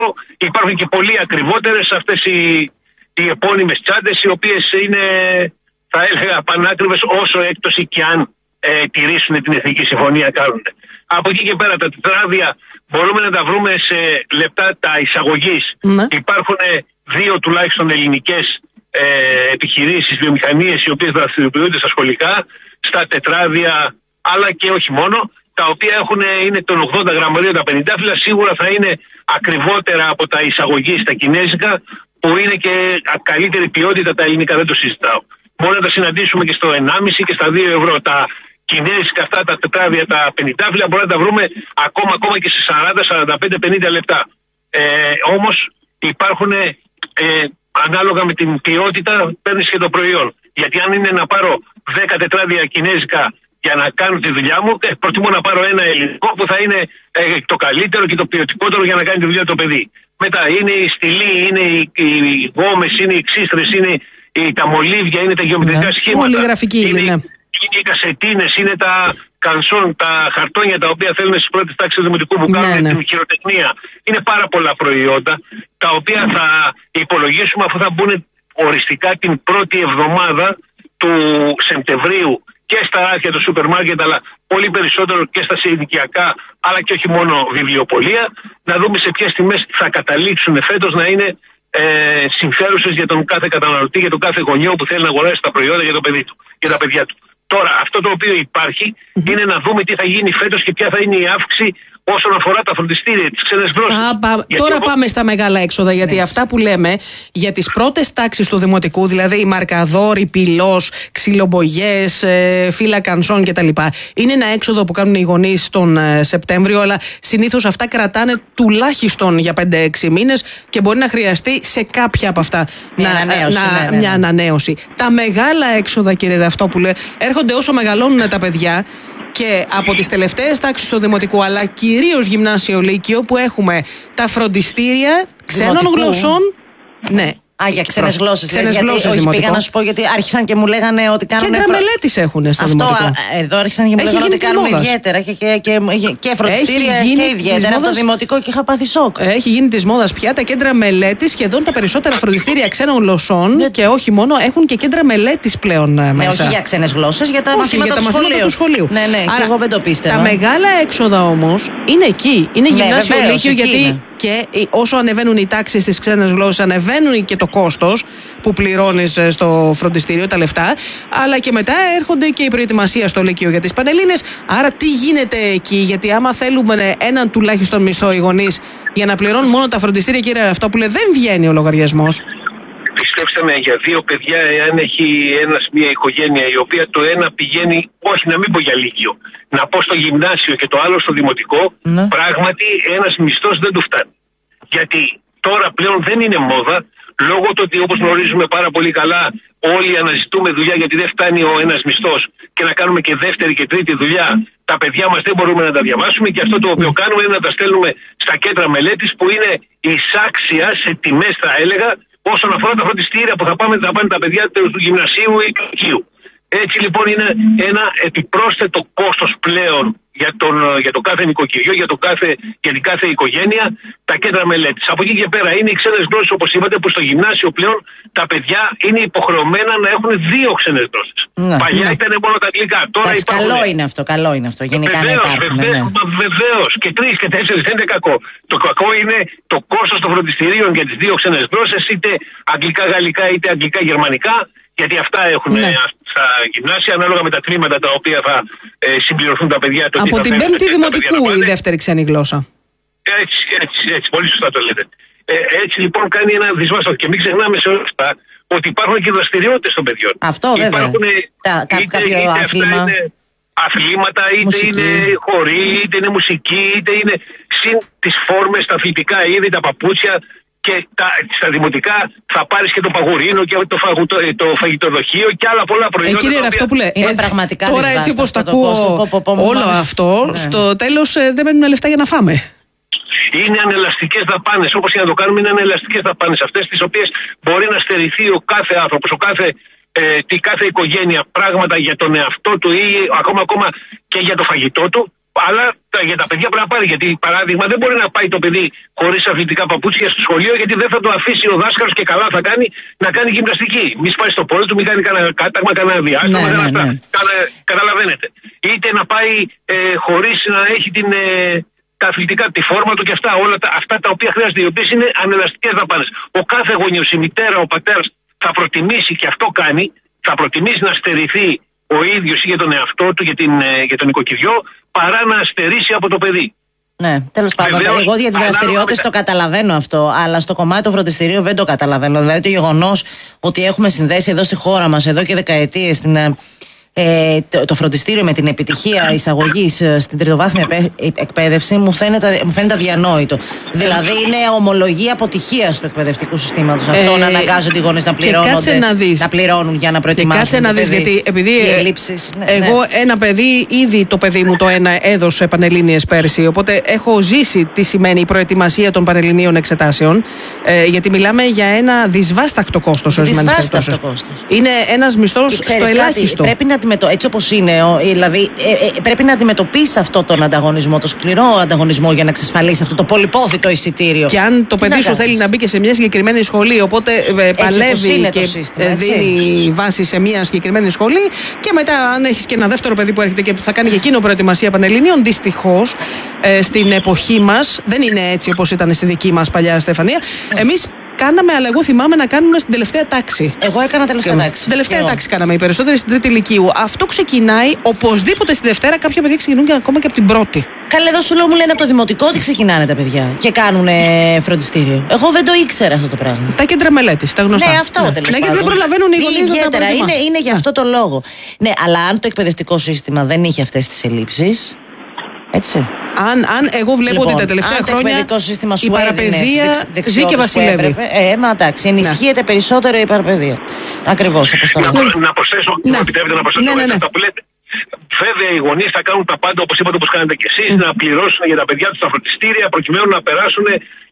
Υπάρχουν και πολύ ακριβότερες αυτές οι επώνυμες τσάντες, οι οποίες είναι, θα έλεγα, πανάκριβες όσο έκπτωση και αν τηρήσουν την Εθνική Συμφωνία κάνουν. Από εκεί και πέρα τα τετράδια μπορούμε να τα βρούμε σε λεπτά τα εισαγωγής. Ναι. Υπάρχουν 2 τουλάχιστον ελληνικές επιχειρήσεις, βιομηχανίες, οι οποίες δραστηριοποιούνται στα σχολικά, στα τετράδια, αλλά και όχι μόνο, τα οποία είναι των 80 γραμμαρίων τα 50 φύλλα, σίγουρα θα είναι ακριβότερα από τα εισαγωγή στα κινέζικα, που είναι και καλύτερη ποιότητα. Τα ελληνικά δεν το συζητάω. Μπορεί να τα συναντήσουμε και στο 1,5 και στα 2 ευρώ. Τα κινέζικα αυτά, τα τετράδια, τα 50 φύλλα, μπορεί να τα βρούμε ακόμα και σε 40, 45, 50 λεπτά. Όμως υπάρχουν, ανάλογα με την ποιότητα, παίρνεις και το προϊόν. Γιατί αν είναι να πάρω 10 τετράδια κινέζικα για να κάνω τη δουλειά μου, προτιμώ να πάρω ένα ελληνικό που θα είναι το καλύτερο και το ποιοτικότερο για να κάνει τη δουλειά το παιδί. Μετά είναι η στυλή, είναι οι γόμες, είναι οι ξύστρες, είναι τα μολύβια, είναι τα γεωμετρικά σχήματα. Πολυγραφική είναι. Είναι οι κασετίνες, είναι τα κανσόν, τα χαρτόνια τα οποία θέλουν στις πρώτες τάξεις του δημοτικού που κάνουν την χειροτεχνία. Είναι πάρα πολλά προϊόντα τα οποία θα υπολογίσουμε αφού θα μπουν οριστικά την πρώτη εβδομάδα του Σεπτεμβρίου και στα ράφια του σούπερ μάρκετ, αλλά πολύ περισσότερο και στα συνοικιακά, αλλά και όχι μόνο βιβλιοπωλεία, να δούμε σε ποιες τιμές θα καταλήξουν φέτος να είναι συμφέρουσες για τον κάθε καταναλωτή, για τον κάθε γονιό που θέλει να αγοράσει τα προϊόντα για το παιδί του και τα παιδιά του. Τώρα, αυτό το οποίο υπάρχει είναι να δούμε τι θα γίνει φέτος και ποια θα είναι η αύξηση όσον αφορά τα φροντιστήρια, τις ξένες γλώσσες. Τώρα πάμε στα μεγάλα έξοδα, γιατί αυτά που λέμε για τις πρώτες τάξεις του δημοτικού, δηλαδή μαρκαδόροι, πυλός, ξυλομπογιές, φύλλα κανσόν κτλ. Είναι ένα έξοδο που κάνουν οι γονείς τον Σεπτέμβριο, αλλά συνήθως αυτά κρατάνε τουλάχιστον για 5-6 μήνες και μπορεί να χρειαστεί σε κάποια από αυτά μια ανανέωση. Τα μεγάλα έξοδα, κύριε Ραυτόπουλε, έρχονται όσο μεγαλώνουν τα παιδιά. Και από τις τελευταίες τάξεις του δημοτικού, αλλά κυρίως γυμνάσιο λύκειο, που έχουμε τα φροντιστήρια ξένων γλωσσών. Ναι. Για ξένες γλώσσες. Ξένες γλώσσες δημοτικό. Πήγα να σου πω, γιατί άρχισαν και μου λέγανε ότι κάνουν. Κέντρα μελέτης έχουν στο δημοτικό. Εδώ άρχισαν και μου λέγανε ότι κάνουμε ιδιαίτερα. Και φροντιστήρια και ιδιαίτερα από το δημοτικό και είχα πάθει σοκ. Έχει γίνει της μόδας πια τα κέντρα μελέτης. Σχεδόν τα περισσότερα φροντιστήρια ξένων γλωσσών και όχι μόνο έχουν και κέντρα μελέτης πλέον μέσα. Όχι για ξένες γλώσσες, για τα μαθήματα του σχολείου. Ναι, και εγώ δεν το πίστευα. Τα μεγάλα έξοδα όμως είναι εκεί. Είναι γυμνάσιο λύκειο, γιατί. Και όσο ανεβαίνουν οι τάξεις στις ξένες γλώσσες, ανεβαίνουν και το κόστος που πληρώνεις στο φροντιστήριο, τα λεφτά. Αλλά και μετά έρχονται και η προετοιμασία στο Λύκειο για τις Πανελλήνες. Άρα τι γίνεται εκεί, γιατί άμα θέλουμε έναν τουλάχιστον μισθό οι γονείς για να πληρώνουν μόνο τα φροντιστήρια, κύριε Ραυτόπουλε, δεν βγαίνει ο λογαριασμός. Πιστέψτε με, για 2 παιδιά, εάν έχει μια οικογένεια η οποία το ένα πηγαίνει, όχι να μην πω για λύκειο, να πω στο γυμνάσιο και το άλλο στο δημοτικό, πράγματι ένας μισθός δεν του φτάνει. Γιατί τώρα πλέον δεν είναι μόδα, λόγω του ότι, όπως γνωρίζουμε πάρα πολύ καλά, όλοι αναζητούμε δουλειά, γιατί δεν φτάνει ο ένας μισθός και να κάνουμε και δεύτερη και τρίτη δουλειά. Τα παιδιά μας δεν μπορούμε να τα διαβάσουμε και αυτό το οποίο κάνουμε είναι να τα στέλνουμε στα κέντρα μελέτης, που είναι εισάξια σε τιμές, θα έλεγα, όσον αφορά τα φροντιστήρια που θα πάνε τα παιδιά του γυμνασίου ή του λυκείου. Έτσι λοιπόν είναι ένα επιπρόσθετο κόστος πλέον για το κάθε νοικοκυριό, για την κάθε οικογένεια, τα κέντρα μελέτης. Από εκεί και πέρα είναι οι ξένες γλώσσες, όπως είπατε, που στο γυμνάσιο πλέον τα παιδιά είναι υποχρεωμένα να έχουν 2 ξένες γλώσσες. Παλιά ήταν μόνο τα αγγλικά. Τώρα υπάρχουν. Καλό είναι αυτό. Γενικά να υπάρχουν. Βεβαίως. Και 3 και 4 δεν είναι κακό. Το κακό είναι το κόστος των φροντιστηρίων για τις 2 ξένες γλώσσες, είτε αγγλικά-γαλλικά είτε αγγλικά-γερμανικά. Γιατί αυτά έχουν στα γυμνάσια, ανάλογα με τα τμήματα τα οποία θα συμπληρωθούν τα παιδιά. Από την 5η δημοτικού η δεύτερη ξένη γλώσσα. Έτσι, πολύ σωστά το λέτε. Έτσι λοιπόν κάνει ένα δυσβάστατο. Και μην ξεχνάμε σε όλα αυτά ότι υπάρχουν και δραστηριότητες των παιδιών. Αυτό βέβαια. Υπάρχουν κάποιο άθλημα. Αθλήματα, είτε μουσική. Είναι χοροί, είτε είναι μουσική, είτε είναι συν τις φόρμες, τα αθλητικά είδη, τα παπούτσια. Και στα δημοτικά θα πάρεις και το παγουρίνο και το φαγητοδοχείο και άλλα πολλά προϊόντα. Κύριε Ραυτόπουλε, πραγματικά τώρα έτσι όπως το ακούω όλο αυτό, στο τέλος δεν μένουν λεφτά για να φάμε. Είναι ανελαστικές δαπάνες, όπως και να το κάνουμε, είναι ανελαστικές δαπάνες. Αυτές τις οποίες μπορεί να στερηθεί ο κάθε άνθρωπος, κάθε οικογένεια πράγματα για τον εαυτό του ή ακόμα και για το φαγητό του. Αλλά για τα παιδιά πρέπει να πάρει. Γιατί, παράδειγμα, δεν μπορεί να πάει το παιδί χωρίς αθλητικά παπούτσια στο σχολείο, γιατί δεν θα το αφήσει ο δάσκαλος και καλά θα κάνει να κάνει γυμναστική. Μη σπάσει το πόδι του, μη κάνει κανένα κάταγμα, κανένα διάστημα. Καταλαβαίνετε. Είτε να πάει χωρίς να έχει τα αθλητικά, τη φόρμα του και αυτά. Όλα αυτά τα οποία χρειάζεται, οι οποίες είναι ανελαστικές δαπάνες. Ο κάθε γονιός, η μητέρα, ο πατέρας θα προτιμήσει, και αυτό κάνει, θα προτιμήσει να στερηθεί ο ίδιος ή για τον εαυτό του, για τον οικοκυριό, παρά να στερήσει από το παιδί. Ναι, τέλος πάντων. Εγώ για τις δραστηριότητες το καταλαβαίνω αυτό, αλλά στο κομμάτι του φροντιστηρίου δεν το καταλαβαίνω. Δηλαδή το γεγονός ότι έχουμε συνδέσει εδώ στη χώρα μας εδώ και δεκαετίες το φροντιστήριο με την επιτυχία εισαγωγής στην τριτοβάθμια εκπαίδευση μου φαίνεται αδιανόητο. Δηλαδή είναι ομολογία αποτυχίας του εκπαιδευτικού συστήματος αυτό, να αναγκάζονται οι γονείς να πληρώνουν για να προετοιμάσουν. Και κάτσε να δεις, γιατί επειδή εγώ ένα παιδί, ήδη το παιδί μου το ένα έδωσε πανελλήνιες πέρσι, οπότε έχω ζήσει τι σημαίνει η προετοιμασία των πανελληνίων εξετάσεων, γιατί μιλάμε για ένα δυσβάσταχτο κόστος. Είναι ένας μισθός στο ελάχιστο. Έτσι όπως είναι, δηλαδή πρέπει να αντιμετωπίσει αυτό τον ανταγωνισμό, το σκληρό ανταγωνισμό, για να εξασφαλίσει αυτό το πολυπόθητο εισιτήριο. Και αν το παιδί σου θέλει να μπει και σε μια συγκεκριμένη σχολή, οπότε παλεύει και δίνει βάση σε μια συγκεκριμένη σχολή, και μετά, αν έχει και ένα δεύτερο παιδί που έρχεται και που θα κάνει και εκείνο προετοιμασία πανελληνίων, δυστυχώς στην εποχή μας δεν είναι έτσι όπως ήταν στη δική μας παλιά Στεφανία. Εμείς κάναμε, αλλά εγώ θυμάμαι να κάνουμε στην τελευταία τάξη. Εγώ έκανα τελευταία τάξη. Τελευταία τάξη κάναμε οι περισσότεροι στην τρίτη λυκείου. Αυτό ξεκινάει οπωσδήποτε στη Δευτέρα. Κάποια παιδιά ξεκινούν και ακόμα και από την πρώτη. Καλά, εδώ σου λέω, μου λένε από το δημοτικό ότι ξεκινάνε τα παιδιά και κάνουν φροντιστήριο. Εγώ δεν το ήξερα αυτό το πράγμα. Τα κέντρα μελέτης, τα γνωστά. Ναι, αυτό τέλος πάντων. Ναι, γιατί δεν προλαβαίνουν οι γονείς να τα προετοιμάσουν. Είναι για αυτό το λόγο. Ναι, αλλά αν το εκπαιδευτικό σύστημα δεν είχε αυτές τις ελλείψεις. Έτσι. Αν εγώ βλέπω ότι τα τελευταία χρόνια η παραπαιδεία ζει και βασιλεύει. Μα εντάξει, ενισχύεται περισσότερο η παραπαιδεία. Ακριβώς όπως το λέμε. Να προσθέσω, αν επιτρέπετε να προσθέσω αυτά που λέτε. Βέβαια, οι γονείς θα κάνουν τα πάντα, όπως είπατε, όπως κάνετε και εσείς, να πληρώσουν για τα παιδιά τους τα φροντιστήρια, προκειμένου να περάσουν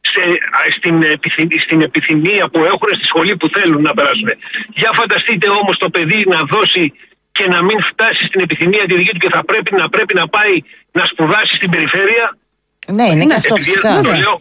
στην επιθυμία που έχουν, στη σχολή που θέλουν να περάσουν. Για φανταστείτε όμως το παιδί να δώσει και να μην φτάσει στην επιθυμία τη δική του και θα πρέπει να πάει να σπουδάσει στην περιφέρεια. Ναι, είναι και αυτό φυσικά.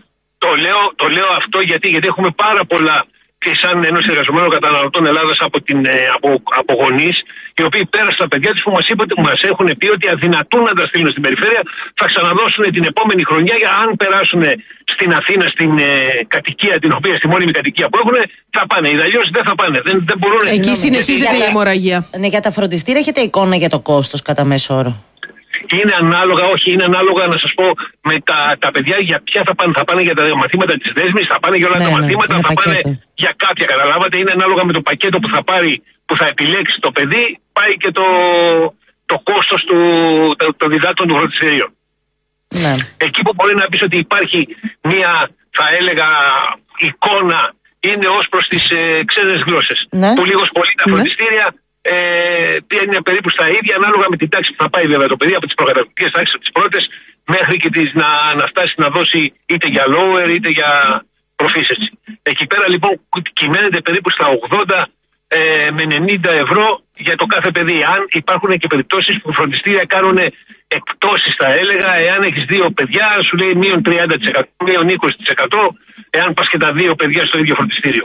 Το λέω αυτό γιατί έχουμε πάρα πολλά, και σαν Ένωση Εργαζομένων Καταναλωτών Ελλάδας, από γονείς, οι οποίοι πέρασαν τα παιδιά τους, που μας έχουν πει ότι αδυνατούν να τα στείλουν στην περιφέρεια, θα ξαναδώσουν την επόμενη χρονιά, για αν περάσουν στην Αθήνα, στην κατοικία, στη μόνιμη κατοικία που έχουν, θα πάνε. Αλλιώς δεν θα πάνε. Δεν μπορούν. Εκεί συνεχίζεται η αιμορραγία. Ναι, για τα φροντιστήρια έχετε εικόνα για το κόστος κατά μέσο όρο? Είναι ανάλογα, να σας πω, με τα παιδιά για ποια θα πάνε. Θα πάνε για τα μαθήματα της δέσμης, θα πάνε για όλα τα μαθήματα, θα πάνε για κάποια, καταλάβατε. Είναι ανάλογα με το πακέτο που θα πάρει, που θα επιλέξει το παιδί, πάει και το κόστος των διδάκτων του φροντιστηρίου. Ναι. Εκεί που μπορεί να πεις ότι υπάρχει μια, θα έλεγα, εικόνα, είναι ως προς τις ξένες γλώσσες. Ναι. Που λίγος πολύ τα φροντιστήρια είναι περίπου στα ίδια, ανάλογα με την τάξη που θα πάει βέβαια το παιδί, από τις προκαταρκτικές τάξεις, από τις πρώτες, μέχρι και να φτάσει να δώσει είτε για lower είτε για proficiency. Εκεί πέρα λοιπόν κυμαίνεται περίπου στα 80 με 90 ευρώ για το κάθε παιδί. Αν υπάρχουν και περιπτώσεις που φροντιστήρια κάνουν εκπτώσεις, θα έλεγα, εάν έχεις 2 παιδιά, σου λέει μείον 30%, μείον 20%, εάν πας και τα 2 παιδιά στο ίδιο φροντιστήριο.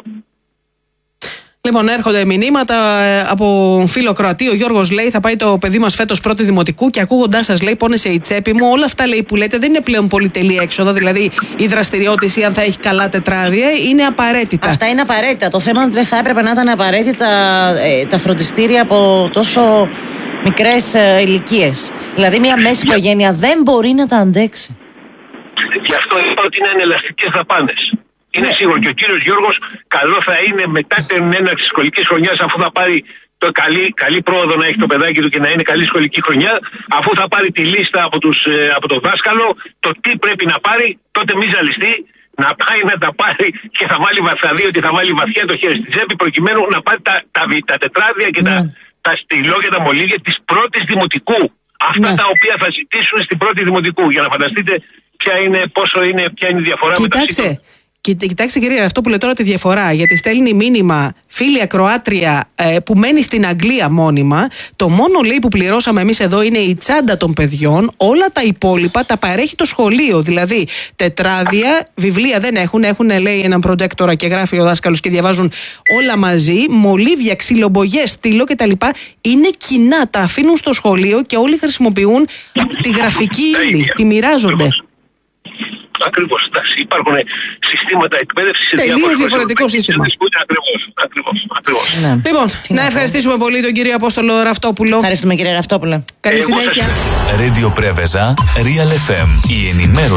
Λοιπόν, έρχονται μηνύματα από φίλο Κροατή. Ο Γιώργος λέει: θα πάει το παιδί μας φέτος πρώτη δημοτικού και ακούγοντάς σας, λέει, πόνεσε η τσέπη μου. Όλα αυτά, λέει, που λέτε δεν είναι πλέον πολυτελή έξοδα. Δηλαδή, η δραστηριότητα ή αν θα έχει καλά τετράδια είναι απαραίτητα. Αυτά είναι απαραίτητα. Το θέμα είναι ότι δεν θα έπρεπε να ήταν απαραίτητα τα φροντιστήρια από τόσο μικρές ηλικίες. Δηλαδή, μια μέση οικογένεια δεν μπορεί να τα αντέξει. Γι' αυτό είπα ότι είναι ανελαστικές δαπάνες. Είναι σίγουρο και ο κύριος Γιώργος καλό θα είναι μετά την έναρξη της σχολικής χρονιάς, αφού θα πάρει το καλή πρόοδο να έχει το παιδάκι του και να είναι καλή σχολική χρονιά, αφού θα πάρει τη λίστα από το δάσκαλο, το τι πρέπει να πάρει, τότε μη ζαλιστεί, να πάει να τα πάρει και θα δει ότι θα βάλει βαθιά το χέρι στη τσέπη, προκειμένου να πάρει τα τετράδια και τα στυλό και τα μολύβια της πρώτης δημοτικού. Αυτά τα οποία θα ζητήσουν στην πρώτη δημοτικού. Για να φανταστείτε ποια είναι η διαφορά μεταξύ των. Και κοιτάξτε, κυρία, αυτό που λέω τώρα τη διαφορά, γιατί στέλνει μήνυμα φίλη ακροάτρια που μένει στην Αγγλία μόνιμα. Το μόνο, λέει, που πληρώσαμε εμείς εδώ είναι η τσάντα των παιδιών. Όλα τα υπόλοιπα τα παρέχει το σχολείο. Δηλαδή, τετράδια, βιβλία δεν έχουν. Έχουν, λέει, έναν προτζέκτορα και γράφει ο δάσκαλος και διαβάζουν όλα μαζί. Μολύβια, ξυλομπογιές, στήλο κτλ. Είναι κοινά. Τα αφήνουν στο σχολείο και όλοι χρησιμοποιούν τη γραφική ύλη. Τη μοιράζονται. Ακριβώς. Υπάρχουν συστήματα εκπαίδευσης. Τελείως διαφορετικό σύστημα. Ακριβώς. Ναι. Λοιπόν, να ευχαριστήσουμε πολύ τον κύριο Απόστολο Ραφτόπουλο. Ευχαριστούμε, κύριε Ραφτόπουλο. Καλή συνέχεια. Radio Preveza, Real FM. Η ενημέρωση.